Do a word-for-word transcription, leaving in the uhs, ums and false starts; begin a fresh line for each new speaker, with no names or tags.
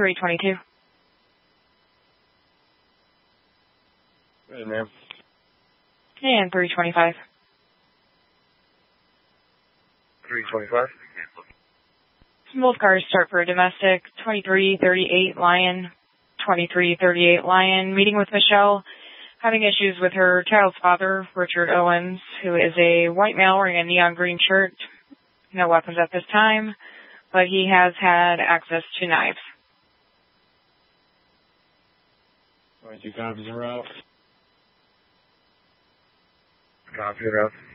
three twenty-two.
Hey, ma'am.
And three twenty-five.
three twenty-five.
Both cars start for a domestic. twenty-three thirty-eight Lion. twenty-three thirty-eight Lion. Meeting with Michelle. Having issues with her child's father, Richard Owens, who is a white male wearing a neon green shirt. No weapons at this time, but he has had access to knives.
twenty-two copies en route. Copy en route.